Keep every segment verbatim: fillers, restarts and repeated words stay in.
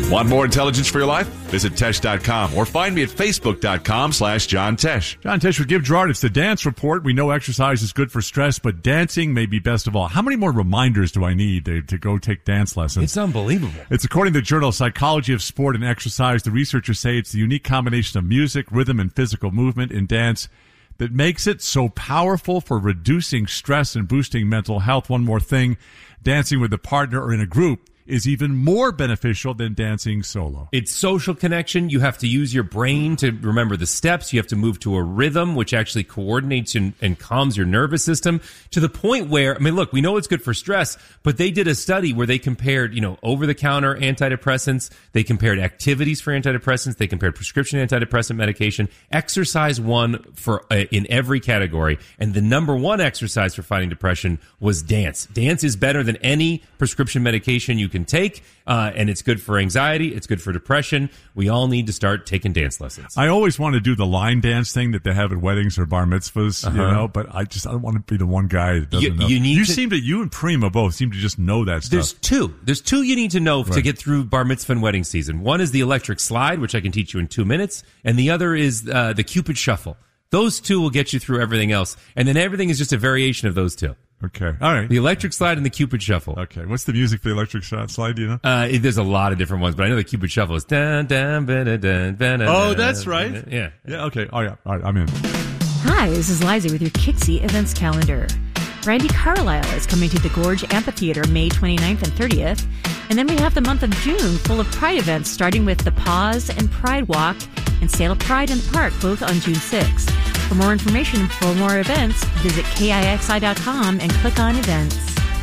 Want more intelligence for your life? Visit Tesh dot com or find me at Facebook dot com slash John Tesh. John Tesh would give Gerard, it's the dance report. We know exercise is good for stress, but dancing may be best of all. How many more reminders do I need to, to go take dance lessons? It's unbelievable. It's according to the journal Psychology of Sport and Exercise. The researchers say it's the unique combination of music, rhythm, and physical movement in dance that makes it so powerful for reducing stress and boosting mental health. One more thing, dancing with a partner or in a group is even more beneficial than dancing solo. It's social connection. You have to use your brain to remember the steps. You have to move to a rhythm, which actually coordinates and, and calms your nervous system to the point where, I mean, look, we know it's good for stress, but they did a study where they compared, you know, over-the-counter antidepressants. They compared activities for antidepressants. They compared prescription antidepressant medication. Exercise won for uh, in every category. And the number one exercise for fighting depression was dance. Dance is better than any prescription medication you can take, uh, and it's good for anxiety. It's good for depression. We all need to start taking dance lessons. I always want to do the line dance thing that they have at weddings or bar mitzvahs, Uh-huh. you know, but I just I don't want to be the one guy that doesn't You- know. you need you to- seem to, you and Prima both seem to just know that stuff. There's two. There's two you need to know to Right. get through bar mitzvah and wedding season. One is the electric slide, which I can teach you in two minutes, and the other is uh, the Cupid shuffle. Those two will get you through everything else, and then everything is just a variation of those two. Okay. All right. The electric slide and the Cupid shuffle. Okay. What's the music for the electric shot slide, do you know? Uh, it- there's a lot of different ones, but I know the Cupid shuffle is dun, dun, ba, da, dun, ba, da, Oh, dun, that's right. Yeah. Yeah, okay. Oh, yeah. All right, I'm in. Hi, this is Liza with your Kixie events calendar. Randy Carlisle is coming to the Gorge Amphitheater May twenty-ninth and thirtieth. And then we have the month of June full of Pride events, starting with the Pause and Pride Walk and Sail of Pride in the Park, both on June sixth. For more information and for more events, visit K I X I dot com and click on events.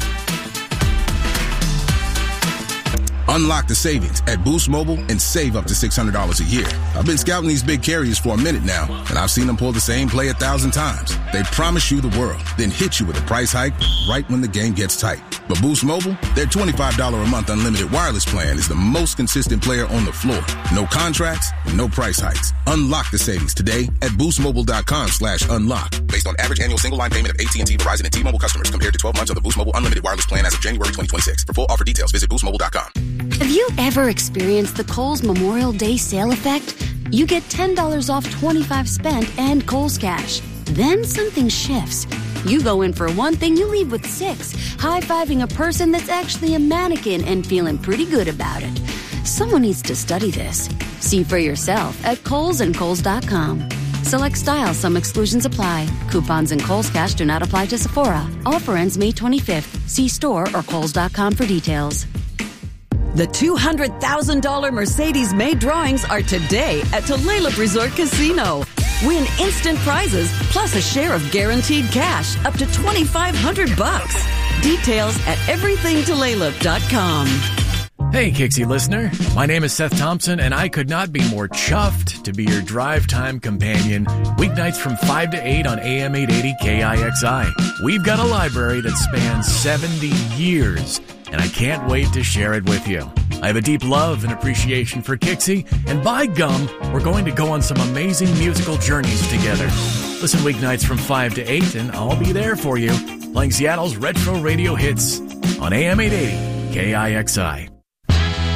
Unlock the savings at Boost Mobile and save up to six hundred dollars a year. I've been scouting these big carriers for a minute now, and I've seen them pull the same play a thousand times. They promise you the world, then hit you with a price hike right when the game gets tight. But Boost Mobile, their twenty-five dollars a month unlimited wireless plan is the most consistent player on the floor. No contracts, no price hikes. Unlock the savings today at boostmobile.com slash unlock. Based on average annual single line payment of A T and T, Verizon, and T-Mobile customers compared to twelve months of the Boost Mobile unlimited wireless plan as of January twenty twenty-six. For full offer details, visit boost mobile dot com. Have you ever experienced the Kohl's Memorial Day sale effect? You get ten dollars off twenty-five spent and Kohl's Cash. Then something shifts. You go in for one thing, you leave with six, high-fiving a person that's actually a mannequin and feeling pretty good about it. Someone needs to study this. See for yourself at Kohl's and Kohl's dot com. Select styles, some exclusions apply. Coupons and Kohl's Cash do not apply to Sephora. Offer ends May twenty-fifth. See store or Kohl's dot com for details. The two hundred thousand dollars Mercedes-made drawings are today at Tulalip Resort Casino. Win instant prizes plus a share of guaranteed cash up to twenty-five hundred bucks. Details at everything tulalip dot com. Hey, Kixie listener. My name is Seth Thompson, and I could not be more chuffed to be your drive time companion weeknights from five to eight on A M eight eighty K I X I. We've got a library that spans seventy years, and I can't wait to share it with you. I have a deep love and appreciation for Kixie, and by gum, we're going to go on some amazing musical journeys together. Listen weeknights from five to eight, and I'll be there for you, playing Seattle's retro radio hits on A M eight eighty K I X I.